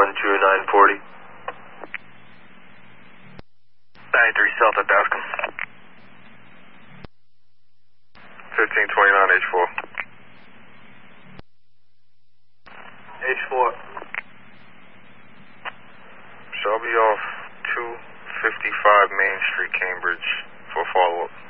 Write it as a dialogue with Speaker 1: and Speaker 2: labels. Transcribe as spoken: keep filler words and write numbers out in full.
Speaker 1: one two nine forty.
Speaker 2: ninety-three South at Bascom. fifteen twenty-nine H four.
Speaker 1: H four.
Speaker 2: So I'll be off two fifty-five Main Street, Cambridge, for follow-up.